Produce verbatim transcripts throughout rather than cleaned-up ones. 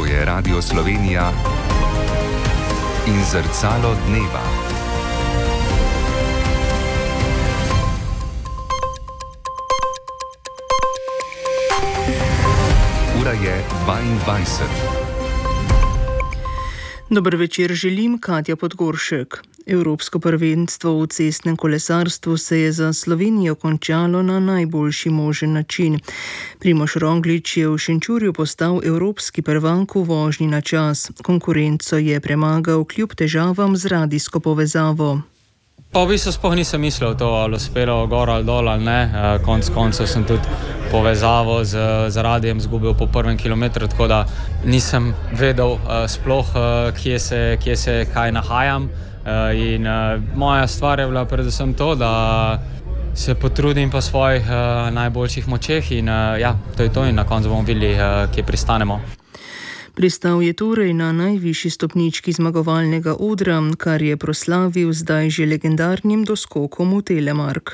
je Radio Slovenija in Zrcalo dneva. Ura je dvaindvajset. Dober večer želim, Katja Podgoršek. Evropsko prvenstvo v cestnem kolesarstvu se je za Slovenijo končalo na najboljši možen način. Primož Roglič je v Šenčurju postal evropski prvak v vožnji na čas. Konkurenco je premagal kljub težavam z radijsko povezavo. Pa v bistvu sploh nisem mislil to, ali uspelo gor ali dol ali ne. Konec koncev sem tudi povezavo z, z radijem zgubil po prvem kilometru, tako da nisem vedel sploh, kje se, kje se kaj nahajam. In moja stvar je bila predvsem to, da se potrudim po svojih najboljših močeh in ja, to je to in na koncu bomo videli, kje pristanemo. Pristal je torej na najvišji stopnički zmagovalnega odra, kar je proslavil zdaj že legendarnim doskokom v Telemark.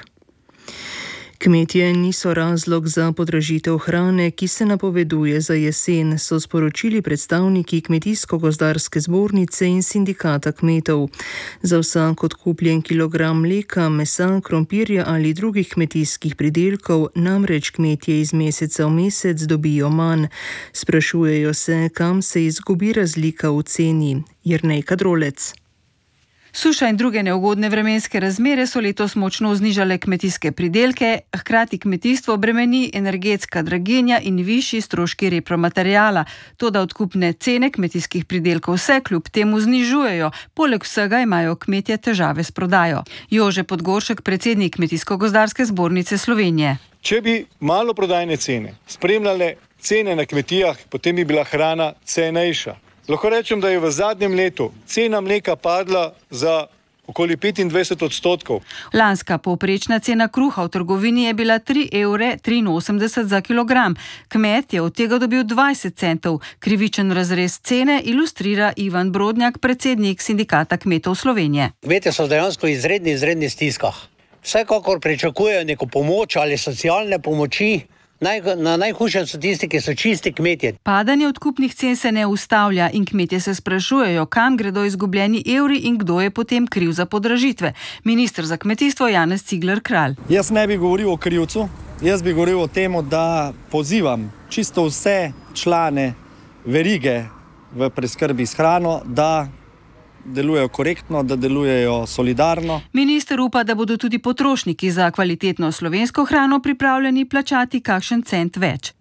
Kmetje niso razlog za podražitev hrane, ki se napoveduje za jesen, so sporočili predstavniki Kmetijsko-gozdarske zbornice in sindikata kmetov. Za vsak odkupljen kilogram mleka, mesa, krompirja ali drugih kmetijskih pridelkov namreč kmetje iz meseca v mesec dobijo manj. Sprašujejo se, kam se izgubi razlika v ceni. Jernej Kadrolec. Suša in druge neugodne vremenske razmere so letos močno znižale kmetijske pridelke, hkrati kmetijstvo bremeni energetska draginja in višji stroški repromateriala. Toda odkupne cene kmetijskih pridelkov se kljub temu znižujejo, poleg vsega imajo kmetje težave s prodajo. Jože Podgoršek, predsednik Kmetijsko-gozdarske zbornice Slovenije. Če bi maloprodajne cene spremljale cene na kmetijah, potem bi bila hrana cenejša. Lahko rečem, da je v zadnjem letu cena mleka padla za okoli petindvajset odstotkov. Lanska povprečna cena kruha v trgovini je bila tri evre triinosemdeset za kilogram. Kmet je od tega dobil dvajset centov. Krivičen razrez cene ilustrira Ivan Brodnjak, predsednik sindikata kmetov Slovenije. Kmetje so dejansko izredni, izredni stiskah. Vsekakor pričakujejo neko pomoč ali socialne pomoči. Naj, na najhujšem so tisti, ki so čisti kmetje. Padanje odkupnih cen se ne ustavlja in kmetje se sprašujejo, kam gredo izgubljeni evri in kdo je potem kriv za podražitve. Minister za kmetijstvo Janez Cigler Kralj. Jaz ne bi govoril o krivcu, jaz bi govoril o tem, da pozivam čisto vse člane verige v preskrbi s hrano, da delujejo korektno, da delujejo solidarno. Minister upa, da bodo tudi potrošniki za kvalitetno slovensko hrano pripravljeni plačati kakšen cent več.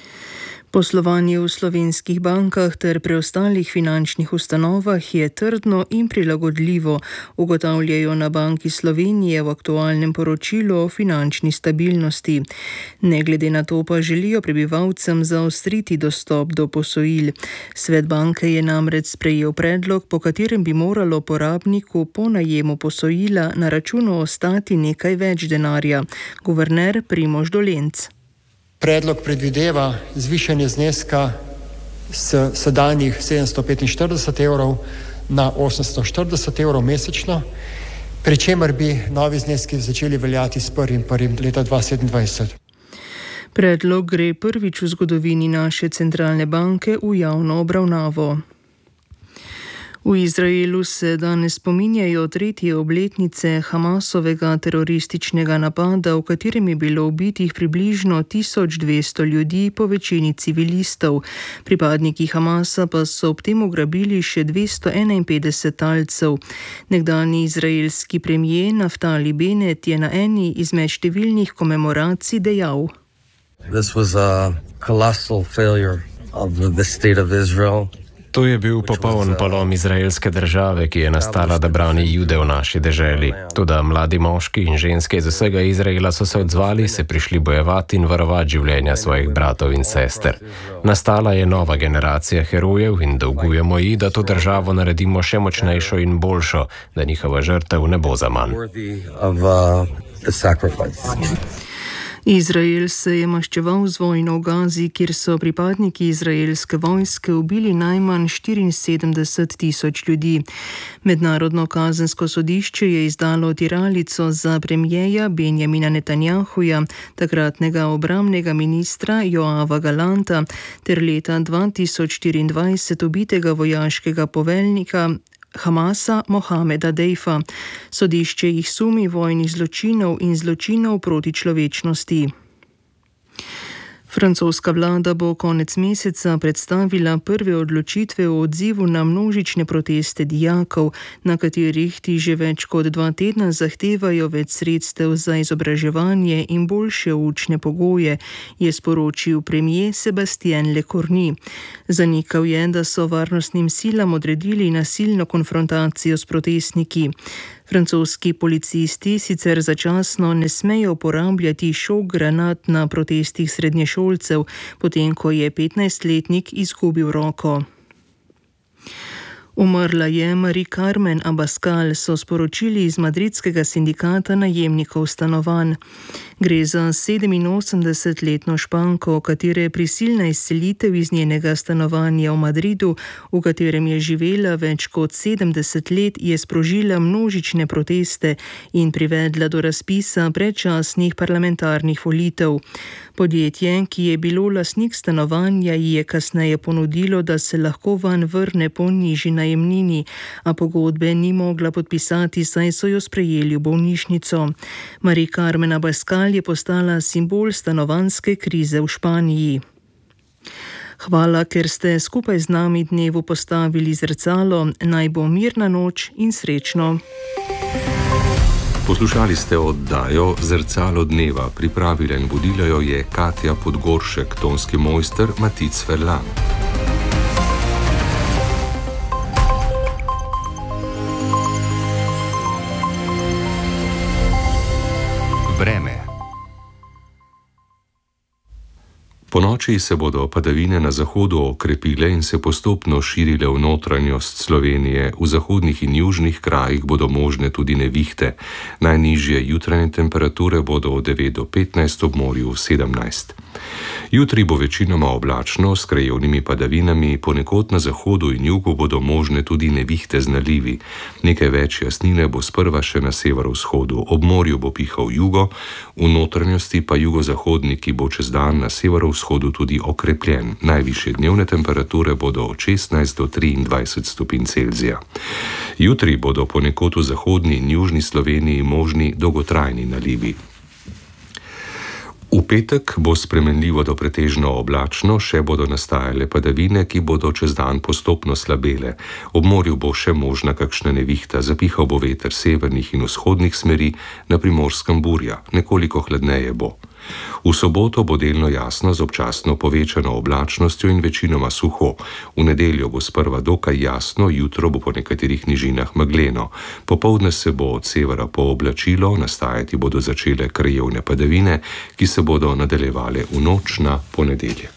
Poslovanje v slovenskih bankah ter preostalih finančnih ustanovah je trdno in prilagodljivo, ugotavljajo na Banki Slovenije v aktualnem poročilu o finančni stabilnosti. Ne glede na to pa želijo prebivalcem zaostriti dostop do posojil. Svet banke je namreč sprejel predlog, po katerem bi moralo porabniku po najemu posojila na računu ostati nekaj več denarja. Guverner Primož Dolenc. Predlog predvideva zvišanje zneska s sedanjih sedemsto petinštirideset evrov na osemsto štirideset evrov mesečno, pri čemer bi novi zneski začeli veljati s prvim prvim leta dva tisoč sedemindvajset. Predlog gre prvič v zgodovini naše centralne banke v javno obravnavo. V Izraelu se danes spominjajo tretje obletnice Hamasovega terorističnega napada, v katerem je bilo ubitih približno tisoč dvesto ljudi, po večini civilistov. Pripadniki Hamasa pa so ob tem ugrabili še dvesto enainpetdeset talcev. Nekdanji izraelski premier Naftali Bennett je na eni izmed številnih komemoracij dejal: This was a colossal failure of the state of Israel. To je bil popoln polom izraelske države, ki je nastala, da brani Jude v naši deželi. Toda mladi moški in ženske iz vsega Izraela so se odzvali, se prišli bojevati in varovati življenja svojih bratov in sester. Nastala je nova generacija herojev in dolgujemo ji, da to državo naredimo še močnejšo in boljšo, da njihova žrtev ne bo zaman. Izrael se je maščeval z vojno v Gazi, kjer so pripadniki izraelske vojske ubili najmanj štiriinsedemdeset tisoč ljudi. Mednarodno kazensko sodišče je izdalo tiralico za premijeja Benjamina Netanjahuja, takratnega obrambnega ministra Joava Galanta ter leta dva tisoč štiriindvajset ubitega vojaškega poveljnika Hamasa Mohameda Dejfa. Sodišče jih sumi vojnih zločinov in zločinov proti človečnosti. Francoska vlada bo konec meseca predstavila prve odločitve o odzivu na množične proteste dijakov, na katerih ti že več kot dva tedna zahtevajo več sredstev za izobraževanje in boljše učne pogoje, je sporočil premier Sébastien Lecornu. Zanikal je, da so varnostnim silam odredili nasilno konfrontacijo s protestniki. Francoski policisti sicer začasno ne smejo uporabljati šok granat na protestih srednješolcev, potem ko je petnajstletnik izgubil roko. Umrla je Marie-Carmen Abascal, so sporočili iz madridskega sindikata najemnikov stanovanj. Gre za sedeminosemdesetletno Španko, katere prisilna izselitev iz njenega stanovanja v Madridu, v katerem je živela več kot sedemdeset let, je sprožila množične proteste in privedla do razpisa predčasnih parlamentarnih volitev. Podjetje, ki je bilo lastnik stanovanja, ji je kasneje ponudilo, da se lahko vanj vrne po nižji najemnini, a pogodbe ni mogla podpisati, saj so jo sprejeli v bolnišnico. Marie-Carmen Abascal je postala simbol stanovanjske krize v Španiji. Hvala, ker ste skupaj z nami dnevu postavili zrcalo. Naj bo mirna noč in srečno. Poslušali ste oddajo Zrcalo dneva. Pripravila in vodila jo je Katja Podgoršek, tonski mojster Matic Ferlan. Vreme. Ponoči se bodo padavine na zahodu okrepile in se postopno širile v notranjost Slovenije. V zahodnih in južnih krajih bodo možne tudi nevihte. Najnižje jutranje temperature bodo od devet do petnajst, ob morju sedemnajst. Jutri bo večinoma oblačno s krajevnimi padavinami, ponekod na zahodu in jugu bodo možne tudi nevihte z nalivi. Nekaj več jasnine bo sprva še na severovzhodu, ob morju bo pihal jugo, v notranjosti pa jugozahodni, ki bo čez dan na severovzhodu tudi okrepljen. Najvišje dnevne temperature bodo od šestnajst do triindvajset stopinj Celzija. Jutri bodo ponekod v zahodni in južni Sloveniji možni dolgotrajni nalivi. V petek bo spremenljivo do pretežno oblačno, še bodo nastajale padavine, ki bodo čez dan postopno slabele. Ob morju bo še možna kakšna nevihta, zapihal bo veter severnih in vzhodnih smeri, na Primorskem burja, nekoliko hladneje bo. V soboto bo delno jasno z občasno povečano oblačnostjo in večinoma suho. V nedeljo bo sprva dokaj jasno, jutro bo po nekaterih nižinah megleno. Popoldne se bo od severa pooblačilo, nastajati bodo začele krajevne padavine, ki se bodo nadaljevale v noč na ponedeljek.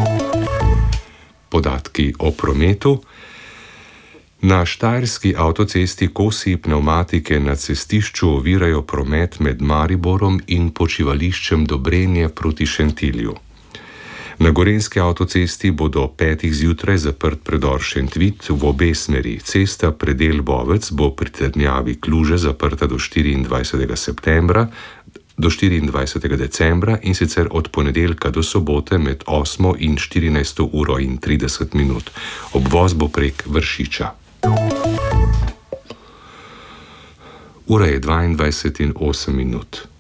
Podatki o prometu. Na štajerski avtocesti kosi pnevmatike na cestišču ovirajo promet med Mariborom in počivališčem Dobrenje proti Šentilju. Na gorenjski avtocesti bo do petih zjutraj zaprt predor Šentvit v obe smeri. Cesta Predel Bovec bo pri trdnjavi Kluže zaprta do štiriindvajsetega septembra, do štiriindvajsetega decembra in sicer od ponedeljka do sobote med osmo in štirinajsto uro in trideset minut. Obvoz bo prek Vršiča. Ura je dvaindvajset in osem minut.